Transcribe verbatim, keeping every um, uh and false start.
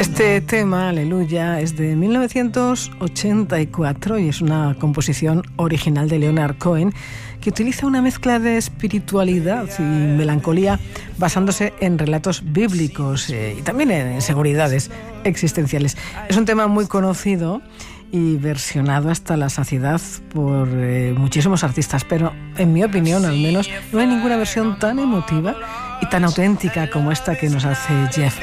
Este tema, Aleluya, es de mil novecientos ochenta y cuatro y es una composición original de Leonard Cohen que utiliza una mezcla de espiritualidad y melancolía basándose en relatos bíblicos eh, y también en inseguridades existenciales. Es un tema muy conocido y versionado hasta la saciedad por eh, muchísimos artistas, pero en mi opinión al menos no hay ninguna versión tan emotiva y tan auténtica como esta que nos hace Jeff